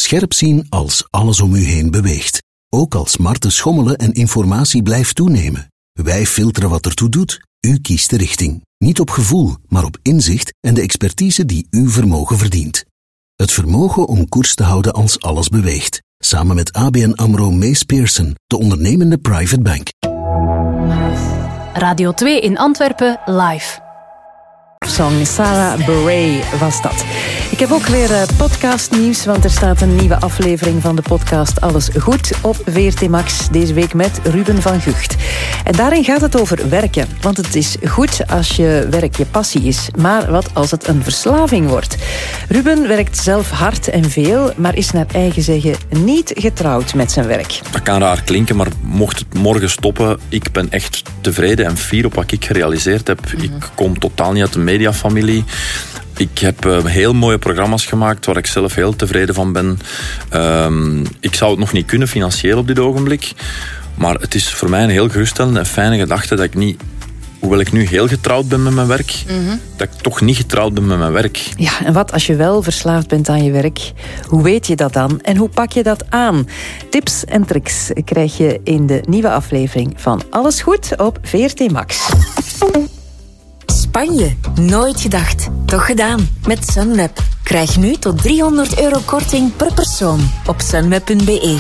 scherp zien als alles om u heen beweegt. Ook als smarten schommelen en informatie blijft toenemen. Wij filteren wat ertoe doet. U kiest de richting. Niet op gevoel, maar op inzicht en de expertise die uw vermogen verdient. Het vermogen om koers te houden als alles beweegt. Samen met ABN AMRO Mace Pearson, de ondernemende private bank. Radio 2 in Antwerpen live. Song Sarah Bareilles was dat. Ik heb ook weer podcastnieuws, want er staat een nieuwe aflevering van de podcast Alles Goed op VRT Max. Deze week met Ruben van Gucht. En daarin gaat het over werken. Want het is goed als je werk je passie is. Maar wat als het een verslaving wordt? Ruben werkt zelf hard en veel, maar is naar eigen zeggen niet getrouwd met zijn werk. Dat kan raar klinken, maar mocht het morgen stoppen, ik ben echt tevreden en fier op wat ik gerealiseerd heb. Ik kom totaal niet uit de mediafamilie. Ik heb heel mooie programma's gemaakt waar ik zelf heel tevreden van ben. Ik zou het nog niet kunnen financieel op dit ogenblik. Maar het is voor mij een heel geruststellende en fijne gedachte dat ik niet, hoewel ik nu heel getrouwd ben met mijn werk, dat ik toch niet getrouwd ben met mijn werk. Ja, en wat als je wel verslaafd bent aan je werk? Hoe weet je dat dan? En hoe pak je dat aan? Tips en tricks krijg je in de nieuwe aflevering van Alles Goed op VRT Max. Spanje. Nooit gedacht. Toch gedaan. Met Sunweb. Krijg nu tot €300 korting per persoon op sunweb.be.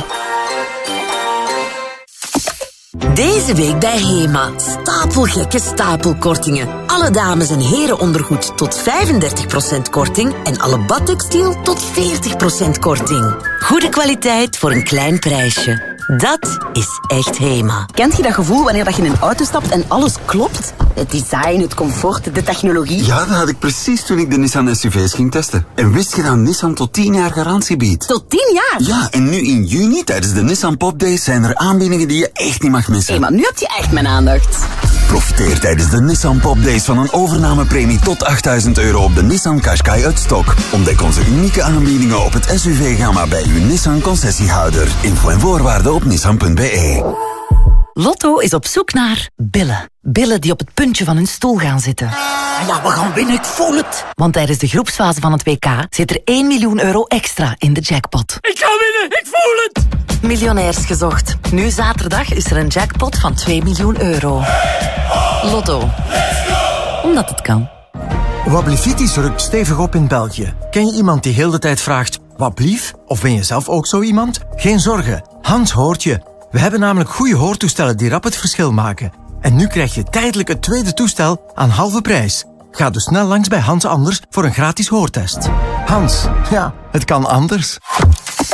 Deze week bij HEMA. Stapelgekke stapelkortingen. Alle dames- en herenondergoed tot 35% korting en alle badtextiel tot 40% korting. Goede kwaliteit voor een klein prijsje. Dat is echt HEMA. Kent je dat gevoel wanneer je in een auto stapt en alles klopt? Het design, het comfort, de technologie. Ja, dat had ik precies toen ik de Nissan SUV's ging testen. En wist je dat Nissan tot 10 jaar garantie biedt? Tot 10 jaar? Ja, en nu in juni tijdens de Nissan Pop Days zijn er aanbiedingen die je echt niet mag missen. Hé, maar nu heb je echt mijn aandacht. Profiteer tijdens de Nissan Pop Days van een overnamepremie tot €8.000 op de Nissan Qashqai uit stok. Ontdek onze unieke aanbiedingen op het SUV-gamma bij uw Nissan concessiehouder. Info en voorwaarden op nissan.be. Lotto is op zoek naar billen. Billen die op het puntje van hun stoel gaan zitten. Ja, we gaan winnen, ik voel het. Want tijdens de groepsfase van het WK zit er €1 miljoen extra in de jackpot. Ik ga winnen, ik voel het. Miljonairs gezocht. Nu zaterdag is er een jackpot van €2 miljoen. Lotto. Omdat het kan. Wablivitis rukt stevig op in België. Ken je iemand die heel de tijd vraagt, wat blief? Of ben je zelf ook zo iemand? Geen zorgen, Hans hoort je. We hebben namelijk goede hoortoestellen die rap het verschil maken. En nu krijg je tijdelijk het tweede toestel aan halve prijs. Ga dus snel langs bij Hans Anders voor een gratis hoortest. Hans, ja, het kan anders.